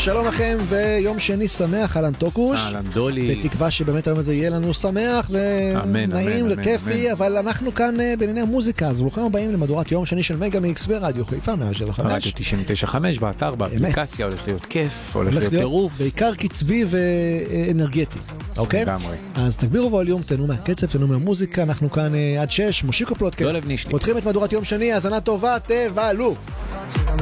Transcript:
שלום לכם ויום שני שמח, אהלן טוקוש. אהלן דולי. בתקווה שבאמת היום הזה יהיה לנו שמח ונעים וכיפי, אבל אנחנו כאן בענייני המוזיקה, אז ברוכים הבאים למהדורת יום שני של מגה מיקס ברדיו חיפה 107.5. רדיו 99.5 באתר, באפליקציה, הולך להיות כיף, הולך להיות טירוף. בעיקר קצבי ואנרגטי, אוקיי? לגמרי. אז תגבירו ווליום, תנו מהקצב, תנו מהמוזיקה, אנחנו כאן עד 6, מושיקו פלוטקה. לא לבני שלי. פותחים את מהדורת יום שני, האזנה טובה, תבלו.